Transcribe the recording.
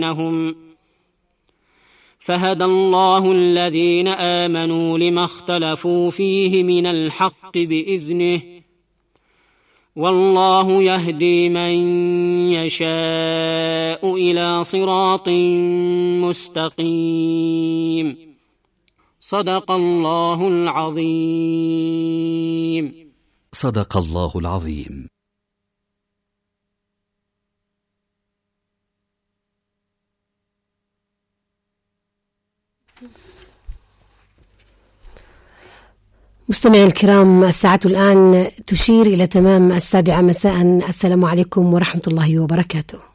فهدى الله الذين آمنوا لما اختلفوا فيه من الحق بإذنه والله يهدي من يشاء إلى صراط مستقيم. صدق الله العظيم. صدق الله العظيم. مستمعي الكرام، الساعة الآن تشير إلى تمام 7 مساء. السلام عليكم ورحمة الله وبركاته.